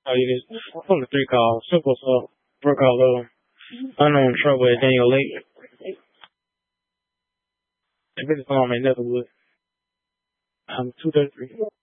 Oh, you just on the 3 call. Simple stuff. Broke all of them. Unknown trouble at Daniel Lake. If it's on, man, never would. 233.